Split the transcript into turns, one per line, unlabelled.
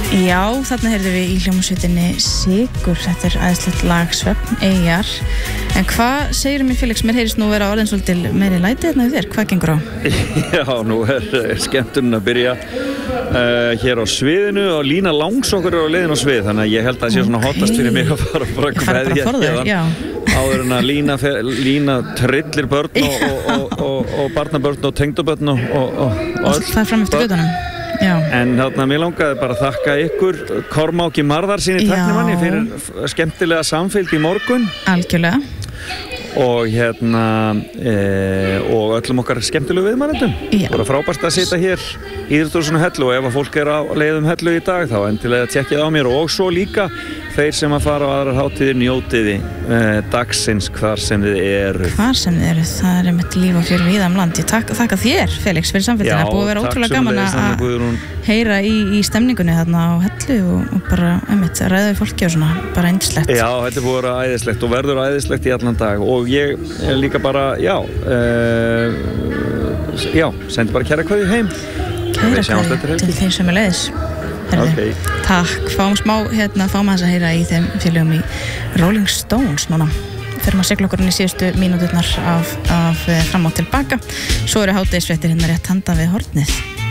Já, þarna heyrðum við í hljómsveitinni Sigur, þetta æðislegt lag Svefn Eyjar. En hvað segir mér Felix, mér heyrist nú vera orðin svolítil meiri læti hérna við þér, hvað gengur á?
Já, nú skemmtunin að byrja hér á sviðinu og Lína Langsokkur á leiðin á svið, þannig að ég held að það sé svona hottast fyrir mig að fara bara kveðja hérna. Áður en að Lína trillir börn og barnabörn og tengdabörn og
öll. Það fram eftir götunum. Já.
En þarna mér langaði bara að þakka ykkur Kormáki Marðarsyni tæknimanni fyrir skemmtilega samfylgd í morgun.
Algjörlega.
Og og öllum okkar skemmtilegu viðmælendum. Bara frábært að sitja hér í Íþróttahúsinu Hellu og ef að fólk á leið Hellu í dag þá endilega tjekkið á mér og svo líka þeir sem að fara á aðrar hátíðir njótiði dagsins hvar sem þið eru.
Hvar sem þið eru, það er einmitt líf og fjör víða land. Ég þakka þér, Felix, fyrir samfélgina. Það búið að vera ótrúlega gaman að heyra í stemningunni þarna á Hellu og bara einmitt að ræða við fólki og svona, bara yndislegt.
Já, þetta búið að vera æðislegt og verður æðislegt í allan dag og ég líka bara, sendi bara kæra kveðju heim.
Kæra kveðju til þeir sem leiðis.
Okay.
Takk, fáum aðeins að heyra í þeim félögum í Rolling Stones núna. Förum að sigla okkur inn í síðustu mínúturnar af fram og tilbaka. Svo eru hádegisfréttir hérna rétt handan við hornið.